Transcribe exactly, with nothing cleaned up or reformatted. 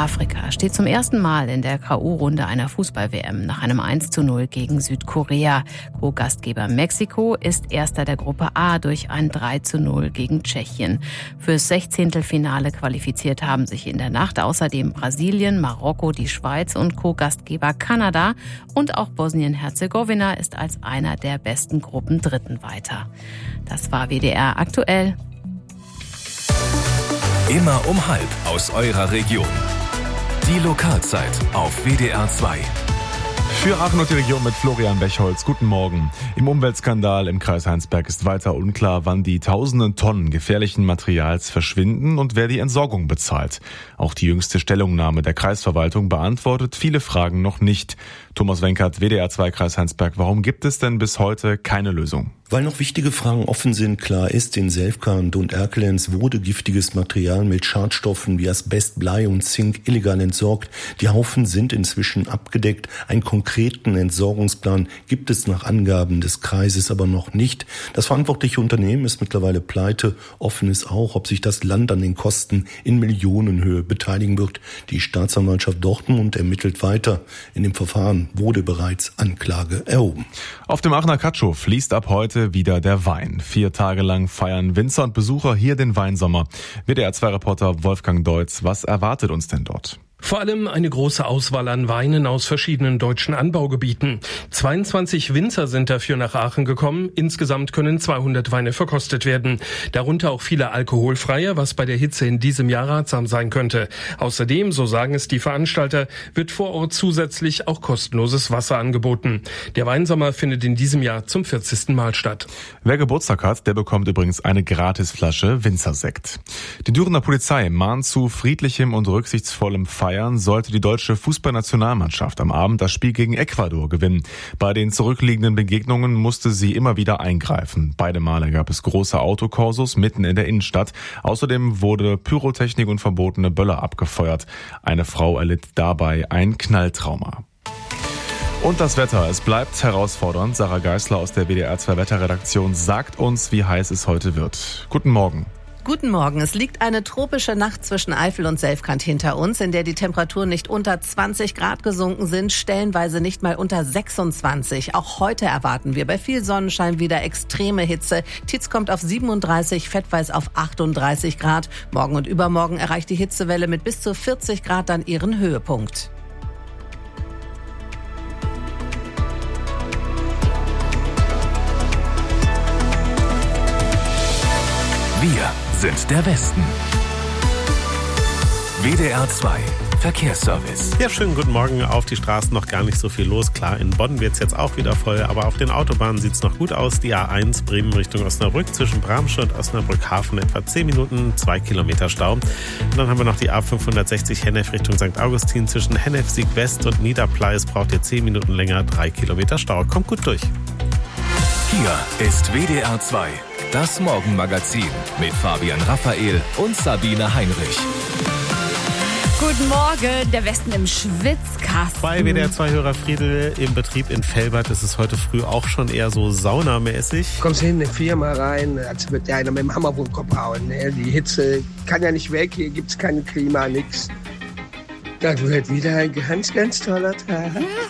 Südafrika steht zum ersten Mal in der K O-Runde einer Fußball-W M nach einem eins zu null gegen Südkorea. Co-Gastgeber Mexiko ist erster der Gruppe A durch ein drei zu null gegen Tschechien. Fürs Sechzehntelfinale qualifiziert haben sich in der Nacht außerdem Brasilien, Marokko, die Schweiz und Co-Gastgeber Kanada. Und auch Bosnien-Herzegowina ist als einer der besten Gruppendritten weiter. Das war W D R aktuell. Immer um halb aus eurer Region. Die Lokalzeit auf W D R zwei. Für Aachen und die Region mit Florian Bechholz. Guten Morgen. Im Umweltskandal im Kreis Heinsberg ist weiter unklar, wann die tausenden Tonnen gefährlichen Materials verschwinden und wer die Entsorgung bezahlt. Auch die jüngste Stellungnahme der Kreisverwaltung beantwortet viele Fragen noch nicht. Thomas Wenkert, W D R zwei Kreis Heinsberg. Warum gibt es denn bis heute keine Lösung? Weil noch wichtige Fragen offen sind. Klar ist, in Selfkant und Erkelenz wurde giftiges Material mit Schadstoffen wie Asbest, Blei und Zink illegal entsorgt. Die Haufen sind inzwischen abgedeckt. Einen konkreten Entsorgungsplan gibt es nach Angaben des Kreises aber noch nicht. Das verantwortliche Unternehmen ist mittlerweile pleite. Offen ist auch, ob sich das Land an den Kosten in Millionenhöhe beteiligen wird. Die Staatsanwaltschaft Dortmund ermittelt weiter. In dem Verfahren wurde bereits Anklage erhoben. Auf dem Aachener Katschow fließt ab heute wieder der Wein. Vier Tage lang feiern Winzer und Besucher hier den Weinsommer. W D R zwei Reporter Wolfgang Deutz, was erwartet uns denn dort? Vor allem eine große Auswahl an Weinen aus verschiedenen deutschen Anbaugebieten. zweiundzwanzig Winzer sind dafür nach Aachen gekommen. Insgesamt können zweihundert Weine verkostet werden. Darunter auch viele alkoholfreie, was bei der Hitze in diesem Jahr ratsam sein könnte. Außerdem, so sagen es die Veranstalter, wird vor Ort zusätzlich auch kostenloses Wasser angeboten. Der Weinsommer findet in diesem Jahr zum vierzigsten Mal statt. Wer Geburtstag hat, der bekommt übrigens eine Gratisflasche Winzersekt. Die Dürener Polizei mahnt zu friedlichem und rücksichtsvollem Feiern. Sollte die deutsche Fußballnationalmannschaft am Abend das Spiel gegen Ecuador gewinnen. Bei den zurückliegenden Begegnungen musste sie immer wieder eingreifen. Beide Male gab es große Autokorsos mitten in der Innenstadt. Außerdem wurde Pyrotechnik und verbotene Böller abgefeuert. Eine Frau erlitt dabei ein Knalltrauma. Und das Wetter, es bleibt herausfordernd. Sarah Geisler aus der W D R zwei Wetterredaktion sagt uns, wie heiß es heute wird. Guten Morgen. Guten Morgen. Es liegt eine tropische Nacht zwischen Eifel und Selfkant hinter uns, in der die Temperaturen nicht unter zwanzig Grad gesunken sind, stellenweise nicht mal unter sechsundzwanzig. Auch heute erwarten wir bei viel Sonnenschein wieder extreme Hitze. Tietz kommt auf siebenunddreißig, Fettweiß auf achtunddreißig Grad. Morgen und übermorgen erreicht die Hitzewelle mit bis zu vierzig Grad dann ihren Höhepunkt. Wir sind der Westen. W D R zwei Verkehrsservice. Ja, schönen guten Morgen. Auf die Straßen noch gar nicht so viel los. Klar, in Bonn wird es jetzt auch wieder voll, aber auf den Autobahnen sieht es noch gut aus. Die A eins Bremen Richtung Osnabrück zwischen Bramsche und Osnabrück-Hafen etwa zehn Minuten, zwei Kilometer Stau. Und dann haben wir noch die A fünfhundertsechzig Hennef Richtung Sankt Augustin zwischen Hennef Sieg-West und Niederpleis braucht ihr zehn Minuten länger, drei Kilometer Stau. Kommt gut durch. Hier ist W D R zwei, das Morgenmagazin mit Fabian Raphael und Sabine Heinrich. Guten Morgen, der Westen im Schwitzkasten. Bei W D R zwei-Hörer Friedel im Betrieb in Velbert ist es heute früh auch schon eher so saunamäßig. Kommst hin in eine Firma rein, als würde der einer mit dem Hammer wohl den Kopf hauen. Die Hitze kann ja nicht weg, hier gibt es kein Klima, nix. Das wird wieder ein ganz, ganz toller Tag. Ja,